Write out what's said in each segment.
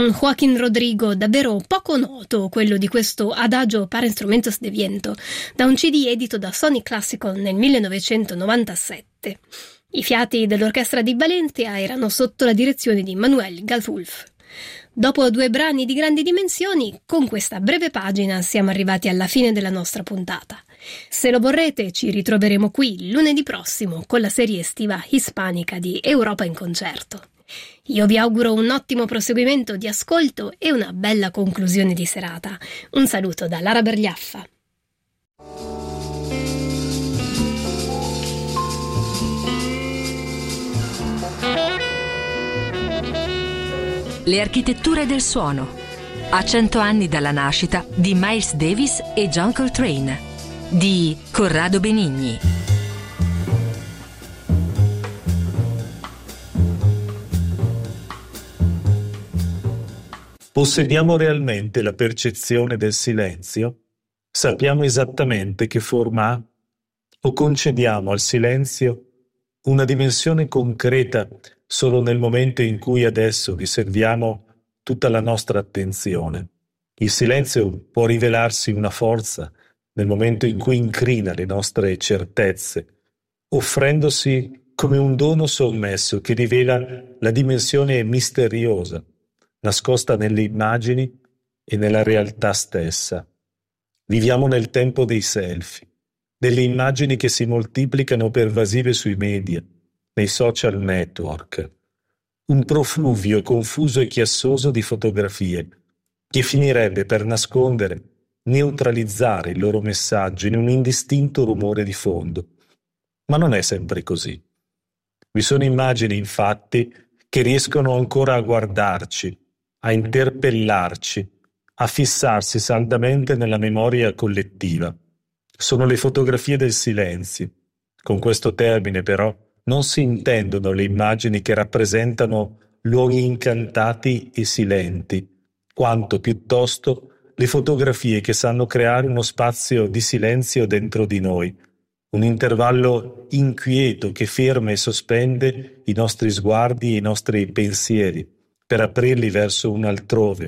Un Joaquín Rodrigo davvero poco noto, quello di questo Adagio para instrumentos de viento, da un CD edito da Sony Classical nel 1997. I fiati dell'orchestra di Valencia erano sotto la direzione di Manuel Galfulf. Dopo 2 brani di grandi dimensioni, con questa breve pagina siamo arrivati alla fine della nostra puntata. Se lo vorrete, ci ritroveremo qui lunedì prossimo con la serie estiva ispanica di Europa in Concerto. Io vi auguro un ottimo proseguimento di ascolto e una bella conclusione di serata. Un saluto da Lara Bergliaffa. Le architetture del suono. A 100 anni dalla nascita di Miles Davis e John Coltrane, di Corrado Benigni. Possediamo realmente la percezione del silenzio? Sappiamo esattamente che forma ha? O concediamo al silenzio una dimensione concreta solo nel momento in cui adesso riserviamo tutta la nostra attenzione? Il silenzio può rivelarsi una forza nel momento in cui incrina le nostre certezze, offrendosi come un dono sommesso che rivela la dimensione misteriosa, nascosta nelle immagini e nella realtà stessa. Viviamo nel tempo dei selfie, delle immagini che si moltiplicano pervasive sui media, nei social network. Un profluvio confuso e chiassoso di fotografie che finirebbe per nascondere, neutralizzare il loro messaggio in un indistinto rumore di fondo. Ma non è sempre così. Vi sono immagini, infatti, che riescono ancora a guardarci, a interpellarci, a fissarsi saldamente nella memoria collettiva. Sono le fotografie del silenzio. Con questo termine, però, non si intendono le immagini che rappresentano luoghi incantati e silenti, quanto piuttosto le fotografie che sanno creare uno spazio di silenzio dentro di noi, un intervallo inquieto che ferma e sospende i nostri sguardi e i nostri pensieri, per aprirli verso un altrove,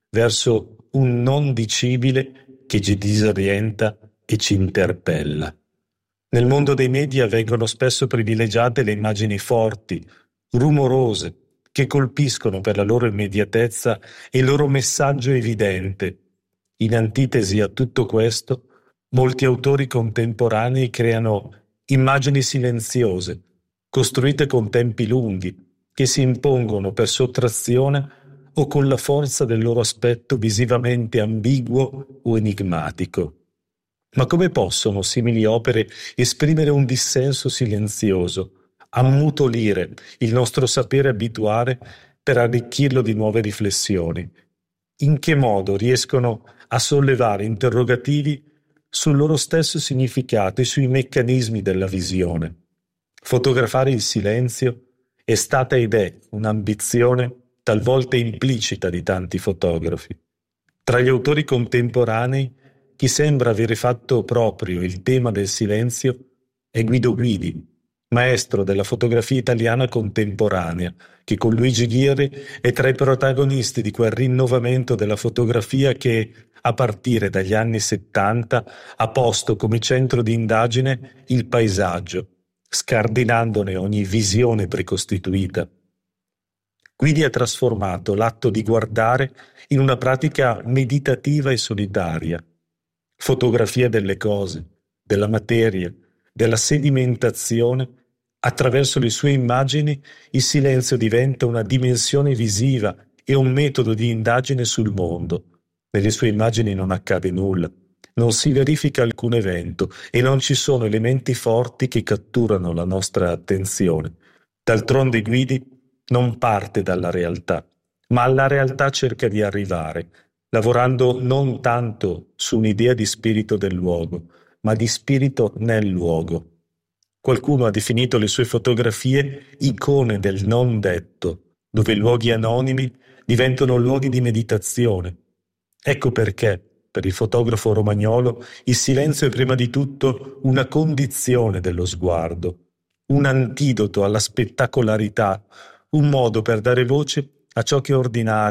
verso un non dicibile che ci disorienta e ci interpella. Nel mondo dei media vengono spesso privilegiate le immagini forti, rumorose, che colpiscono per la loro immediatezza e il loro messaggio evidente. In antitesi a tutto questo, molti autori contemporanei creano immagini silenziose, costruite con tempi lunghi, che si impongono per sottrazione o con la forza del loro aspetto visivamente ambiguo o enigmatico. Ma come possono simili opere esprimere un dissenso silenzioso, ammutolire il nostro sapere abituale per arricchirlo di nuove riflessioni? In che modo riescono a sollevare interrogativi sul loro stesso significato e sui meccanismi della visione? Fotografare il silenzio è stata ed è un'ambizione talvolta implicita di tanti fotografi. Tra gli autori contemporanei, chi sembra avere fatto proprio il tema del silenzio è Guido Guidi, maestro della fotografia italiana contemporanea, che con Luigi Ghirri è tra i protagonisti di quel rinnovamento della fotografia che, a partire dagli anni 70, ha posto come centro di indagine il paesaggio, scardinandone ogni visione precostituita. Guidi ha trasformato l'atto di guardare in una pratica meditativa e solitaria. Fotografia delle cose, della materia, della sedimentazione. Attraverso le sue immagini il silenzio diventa una dimensione visiva e un metodo di indagine sul mondo. Nelle sue immagini non accade nulla, non si verifica alcun evento e non ci sono elementi forti che catturano la nostra attenzione. D'altronde Guidi non parte dalla realtà, ma alla realtà cerca di arrivare, lavorando non tanto su un'idea di spirito del luogo, ma di spirito nel luogo. Qualcuno ha definito le sue fotografie icone del non detto, dove luoghi anonimi diventano luoghi di meditazione. Ecco perché, per il fotografo romagnolo, il silenzio è prima di tutto una condizione dello sguardo, un antidoto alla spettacolarità, un modo per dare voce a ciò che è ordinario,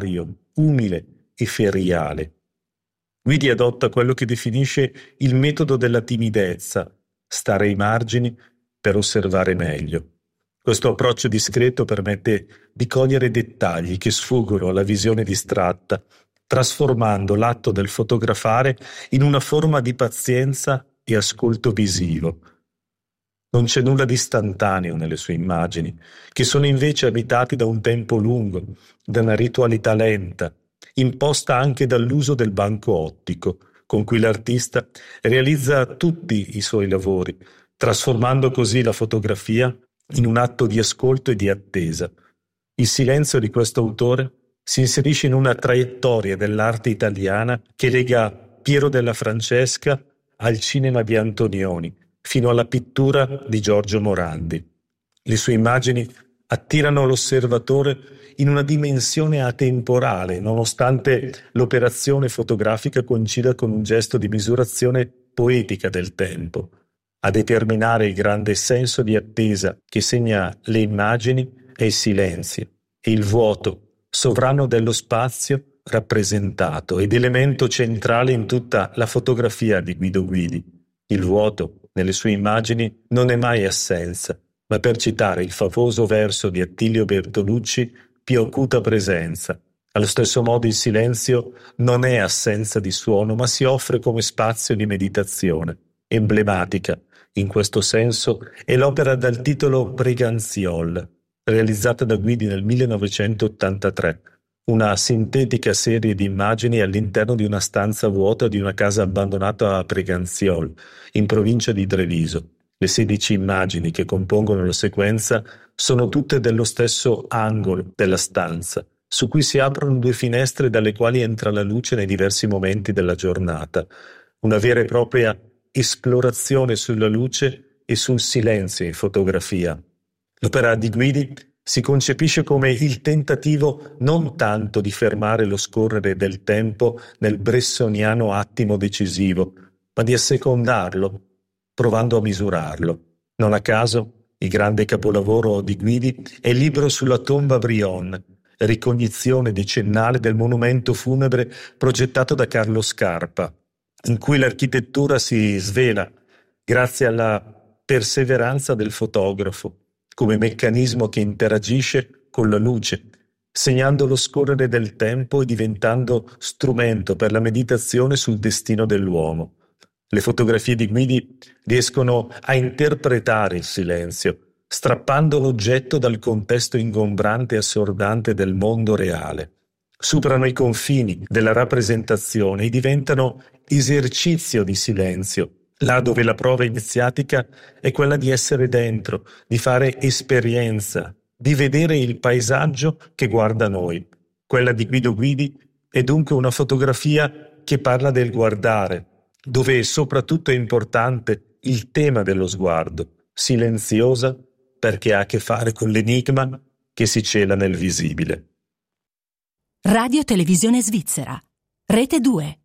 umile e feriale. Guidi adotta quello che definisce il metodo della timidezza, stare ai margini per osservare meglio. Questo approccio discreto permette di cogliere dettagli che sfuggono alla visione distratta, trasformando l'atto del fotografare in una forma di pazienza e ascolto visivo. Non c'è nulla di istantaneo nelle sue immagini, che sono invece abitati da un tempo lungo, da una ritualità lenta, imposta anche dall'uso del banco ottico, con cui l'artista realizza tutti i suoi lavori, trasformando così la fotografia in un atto di ascolto e di attesa. Il silenzio di questo autore si inserisce in una traiettoria dell'arte italiana che lega Piero della Francesca al cinema di Antonioni, fino alla pittura di Giorgio Morandi. Le sue immagini attirano l'osservatore in una dimensione atemporale, nonostante l'operazione fotografica coincida con un gesto di misurazione poetica del tempo. A determinare il grande senso di attesa che segna le immagini è il silenzio e il vuoto, sovrano dello spazio rappresentato ed elemento centrale in tutta la fotografia di Guido Guidi. Il vuoto, nelle sue immagini, non è mai assenza, ma, per citare il famoso verso di Attilio Bertolucci, più acuta presenza. Allo stesso modo il silenzio non è assenza di suono, ma si offre come spazio di meditazione. Emblematica, in questo senso, è l'opera dal titolo Breganziol, realizzata da Guidi nel 1983, una sintetica serie di immagini all'interno di una stanza vuota di una casa abbandonata a Breganziol, in provincia di Treviso. Le 16 immagini che compongono la sequenza sono tutte dello stesso angolo della stanza, su cui si aprono 2 finestre dalle quali entra la luce nei diversi momenti della giornata. Una vera e propria esplorazione sulla luce e sul silenzio in fotografia. L'opera di Guidi si concepisce come il tentativo non tanto di fermare lo scorrere del tempo nel bressoniano attimo decisivo, ma di assecondarlo, provando a misurarlo. Non a caso, il grande capolavoro di Guidi è il libro sulla tomba Brion, ricognizione decennale del monumento funebre progettato da Carlo Scarpa, in cui l'architettura si svela, grazie alla perseveranza del fotografo, come meccanismo che interagisce con la luce, segnando lo scorrere del tempo e diventando strumento per la meditazione sul destino dell'uomo. Le fotografie di Guidi riescono a interpretare il silenzio, strappando l'oggetto dal contesto ingombrante e assordante del mondo reale. Superano i confini della rappresentazione e diventano esercizio di silenzio, là dove la prova iniziatica è quella di essere dentro, di fare esperienza, di vedere il paesaggio che guarda noi. Quella di Guido Guidi è dunque una fotografia che parla del guardare, dove soprattutto è importante il tema dello sguardo, silenziosa perché ha a che fare con l'enigma che si cela nel visibile. Radio Televisione Svizzera, Rete 2.